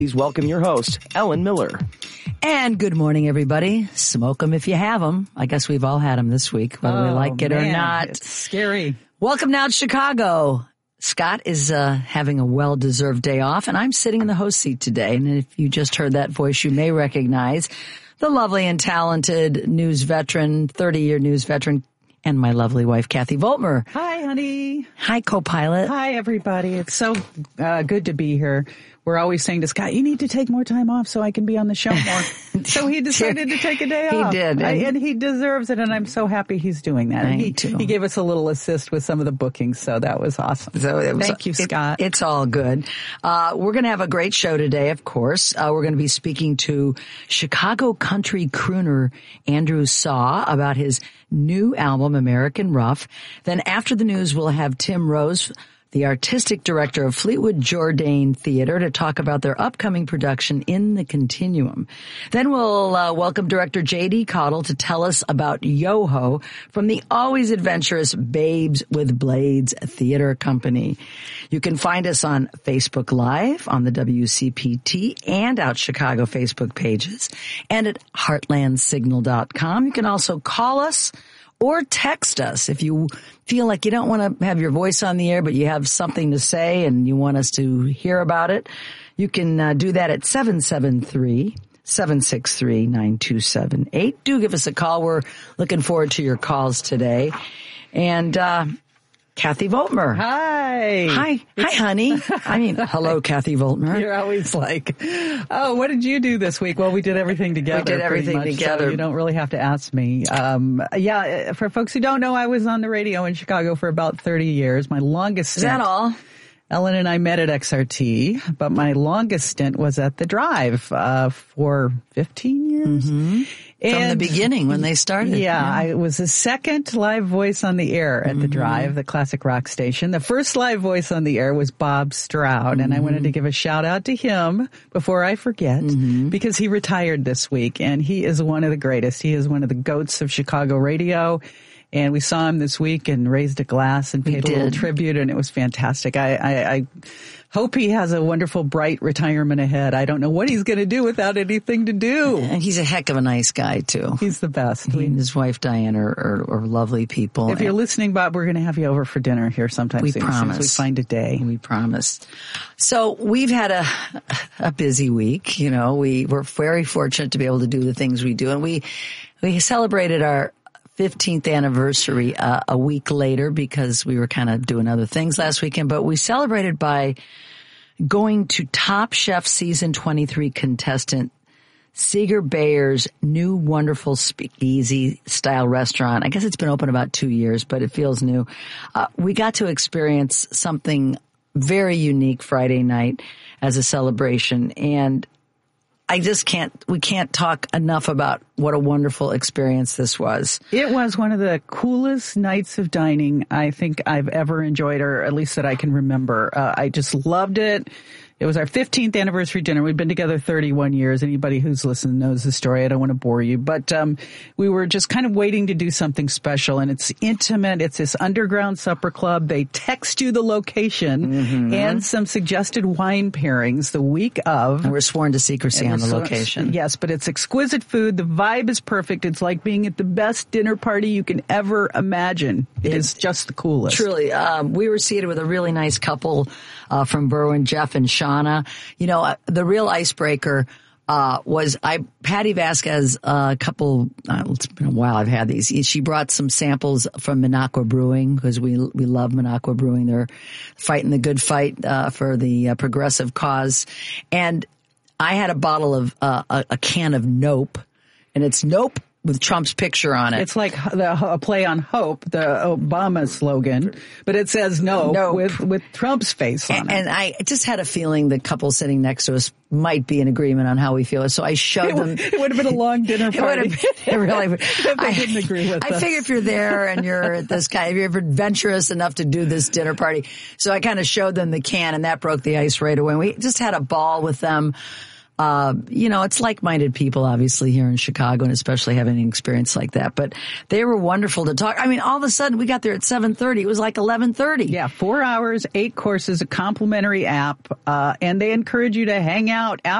Please welcome your host, Ellen Miller. And good morning, everybody. Smoke 'em if you have 'em. I guess we've all had 'em this week, whether we like it or not. It's scary. Welcome now to Chicago. Scott is having a well-deserved day off, and I'm sitting in the host seat today. And if you just heard that voice, you may recognize the lovely and talented news veteran, 30-year news veteran, and my lovely wife, Kathy Voltmer. Hi, honey. Hi, co-pilot. Hi, everybody. It's so good to be here. We're always saying to Scott, you need to take more time off so I can be on the show more. So he decided to take a day off. He did. And he deserves it, and I'm so happy he's doing that. Me too. He gave us a little assist with some of the bookings, so that was awesome. Thank you, Scott. It's all good. We're going to have a great show today, of course. We're going to be speaking to Chicago country crooner Andrew Saw about his new album, American Rough. Then after the news, we'll have Tim Rose, the artistic director of Fleetwood Jourdain Theater, to talk about their upcoming production In the Continuum. Then we'll welcome director J.D. Caudill to tell us about Yoho from the always adventurous Babes with Blades Theater Company. You can find us on Facebook Live, on the WCPT and Out Chicago Facebook pages, and at heartlandsignal.com. You can also call us or text us if you feel like you don't want to have your voice on the air, but you have something to say and you want us to hear about it. You can do that at 773-763-9278. Do give us a call. We're looking forward to your calls today. And Kathy Voltmer. Hi. Hi, honey. I mean, hello, Kathy Voltmer. You're always like, oh, what did you do this week? Well, we did everything together. We did everything together. So you don't really have to ask me. For folks who don't know, I was on the radio in Chicago for about 30 years. My longest stint. Is that all? Ellen and I met at XRT, but my longest stint was at The Drive for 15 years. Mm-hmm. From the beginning when they started. Yeah, I was the second live voice on the air at The Drive, the classic rock station. The first live voice on the air was Bob Stroud, and I wanted to give a shout out to him before I forget, because he retired this week, and he is one of the greatest. He is one of the goats of Chicago radio. And we saw him this week and raised a glass and paid a little tribute, and it was fantastic. I hope he has a wonderful, bright retirement ahead. I don't know what he's going to do without anything to do. And he's a heck of a nice guy, too. He's the best. He and his wife, Diane, are lovely people. If you're listening, Bob, we're going to have you over for dinner here sometime soon. Promise. As soon as we find a day. We promise. So we've had a busy week. You know, we're very fortunate to be able to do the things we do. And we celebrated our 15th anniversary a week later because we were kind of doing other things last weekend, but we celebrated by going to Top Chef Season 23 contestant Seeger Bayer's new wonderful speakeasy style restaurant. I guess it's been open about 2 years, but it feels new. We got to experience something very unique Friday night as a celebration, and we can't talk enough about what a wonderful experience this was. It was one of the coolest nights of dining I think I've ever enjoyed, or at least that I can remember. I just loved it. It was our 15th anniversary dinner. We've been together 31 years. Anybody who's listened knows the story. I don't want to bore you. But we were just kind of waiting to do something special. And it's intimate. It's this underground supper club. They text you the location and some suggested wine pairings the week of. And we're sworn to secrecy on the location. Yes, but it's exquisite food. The vibe is perfect. It's like being at the best dinner party you can ever imagine. It's just the coolest. Truly. We were seated with a really nice couple from Berwyn, Jeff and Shauna. You know, the real icebreaker was Patty Vasquez, it's been a while I've had these. She brought some samples from Minocqua Brewing because we love Minocqua Brewing. They're fighting the good fight for the progressive cause. And I had a bottle of a can of Nope, and it's Nope with Trump's picture on it. It's like a play on Hope, the Obama slogan, but it says no with Trump's face on it. And I just had a feeling the couple sitting next to us might be in agreement on how we feel. So I showed them. It would have been a long dinner party. It really would. I didn't agree with I figure if you're there and you're this guy, if you're adventurous enough to do this dinner party. So I kind of showed them the can, and that broke the ice right away. We just had a ball with them. It's like-minded people, obviously, here in Chicago, and especially having an experience like that. But they were wonderful to talk. I mean, all of a sudden, we got there at 7:30. It was like 11:30. Yeah, 4 hours, 8 courses, a complimentary app, and they encourage you to hang out after